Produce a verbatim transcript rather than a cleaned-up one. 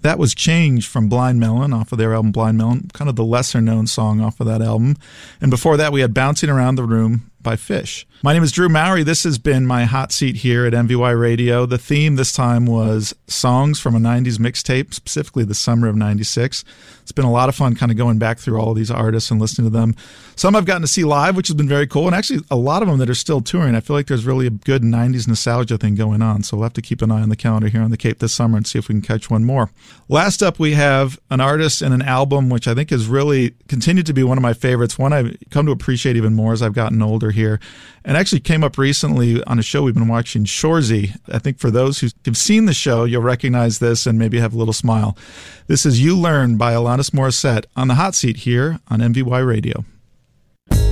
That was Change from Blind Melon off of their album Blind Melon, kind of the lesser-known song off of that album. And before that, we had Bouncing Around the Room by Fish. My name is Drew Mowry. This has been my hot seat here at M V Y Radio. The theme this time was songs from a nineties mixtape, specifically the summer of ninety-six. It's been a lot of fun kind of going back through all of these artists and listening to them. Some I've gotten to see live, which has been very cool, and actually a lot of them that are still touring. I feel like there's really a good nineties nostalgia thing going on, so we'll have to keep an eye on the calendar here on the Cape this summer and see if we can catch one more. Last up, we have an artist and an album which I think has really continued to be one of my favorites, one I've come to appreciate even more as I've gotten older here, and actually came up recently on a show we've been watching, Shoresy. I think for those who have seen the show, you'll recognize this and maybe have a little smile. This is You Learn by Alanis Morissette on the hot seat here on M V Y Radio.